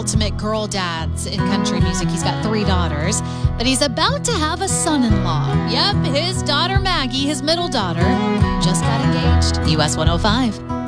ultimate girl dads in country music. He's got 3 daughters, but he's about to have a son-in-law. Yep, his daughter Maggie, his middle daughter, just got engaged. US 105.